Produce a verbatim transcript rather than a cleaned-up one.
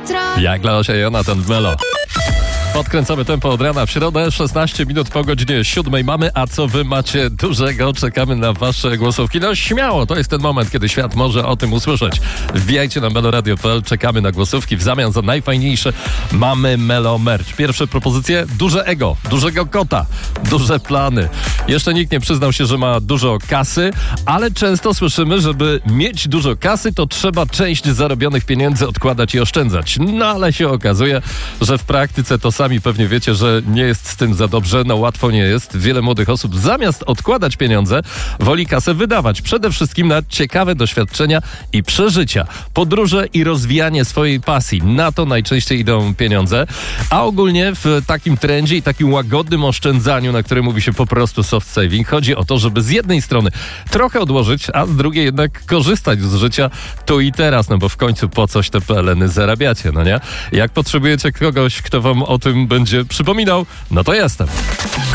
Jak dla Osia Jonathan w Melo. Podkręcamy tempo od rana w środę, szesnaście minut po godzinie siódmej mamy, a co wy macie dużego? Czekamy na wasze głosówki. No śmiało, to jest ten moment, kiedy świat może o tym usłyszeć. Wbijajcie na meloradio kropka p l, czekamy na głosówki. W zamian za najfajniejsze mamy Melo Merch. Pierwsze propozycje, duże ego, dużego kota, duże plany. Jeszcze nikt nie przyznał się, że ma dużo kasy, ale często słyszymy, żeby mieć dużo kasy, to trzeba część zarobionych pieniędzy odkładać i oszczędzać. No ale się okazuje, że w praktyce to sami pewnie wiecie, że nie jest z tym za dobrze, no łatwo nie jest. Wiele młodych osób zamiast odkładać pieniądze, woli kasę wydawać. Przede wszystkim na ciekawe doświadczenia i przeżycia. Podróże i rozwijanie swojej pasji. Na to najczęściej idą pieniądze. A ogólnie w takim trendzie i takim łagodnym oszczędzaniu, na którym mówi się po prostu soft saving, chodzi o to, żeby z jednej strony trochę odłożyć, a z drugiej jednak korzystać z życia tu i teraz, no bo w końcu po coś te peleny zarabiacie, no nie? Jak potrzebujecie kogoś, kto wam o tym będzie przypominał, no to jestem.